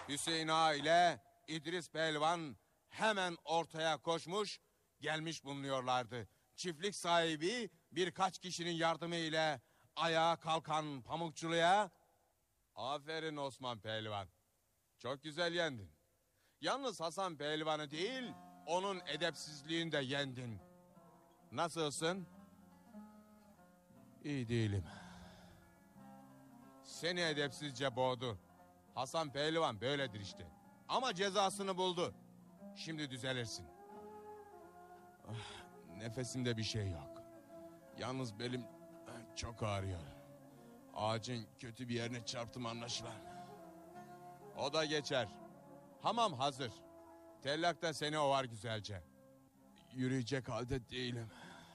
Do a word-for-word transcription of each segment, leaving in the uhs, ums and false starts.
Hüseyin Ağa ile İdris Pehlivan hemen ortaya koşmuş, gelmiş bulunuyorlardı. Çiftlik sahibi birkaç kişinin yardımı ile ayağa kalkan Pamukçulu'ya, "Aferin Osman Pehlivan, çok güzel yendin. Yalnız Hasan Pehlivan'ı değil, onun edepsizliğini de yendin. Nasılsın?" "İyi değilim. Seni edepsizce boğdu. Hasan Pehlivan böyledir işte. Ama cezasını buldu. Şimdi düzelirsin." Ah, nefesimde bir şey yok. Yalnız belim çok ağrıyor. Ağacın kötü bir yerine çarptım anlaşılan. O da geçer. Hamam hazır. Tellak da seni ovar güzelce. Yürüyecek halde değilim.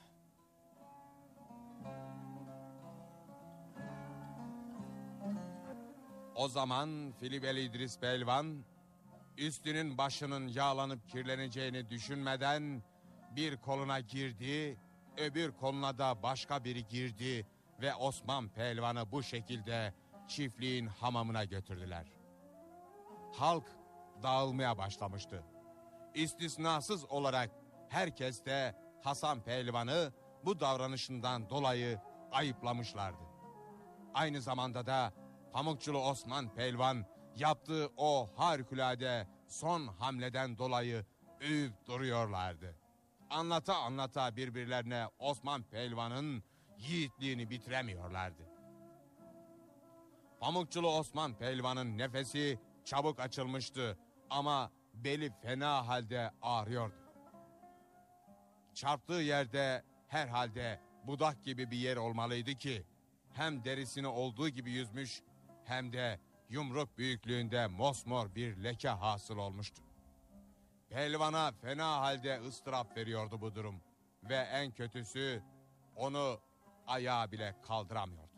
O zaman Filibeli İdris Pehlivan, üstünün başının yağlanıp kirleneceğini düşünmeden bir koluna girdi, öbür koluna da başka biri girdi ve Osman Pehlivan'ı bu şekilde çiftliğin hamamına götürdüler. Halk dağılmaya başlamıştı. İstisnasız olarak herkes de Hasan Pehlivan'ı bu davranışından dolayı ayıplamışlardı. Aynı zamanda da Pamukçulu Osman Pehlivan yaptığı o harikulade son hamleden dolayı övüp duruyorlardı. Anlata anlata birbirlerine Osman Pehlivan'ın yiğitliğini bitiremiyorlardı. Pamukçulu Osman Pehlivan'ın nefesi çabuk açılmıştı ama beli fena halde ağrıyordu. Çarptığı yerde herhalde budak gibi bir yer olmalıydı ki hem derisini olduğu gibi yüzmüş hem de yumruk büyüklüğünde mosmor bir leke hasıl olmuştu. Pehlivan'a fena halde ıstırap veriyordu bu durum ve en kötüsü onu ayağa bile kaldıramıyordu.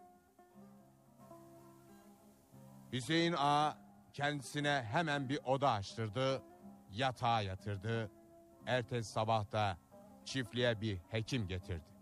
Hüseyin Ağa kendisine hemen bir oda açtırdı, yatağa yatırdı. Ertesi sabah da çiftliğe bir hekim getirdi.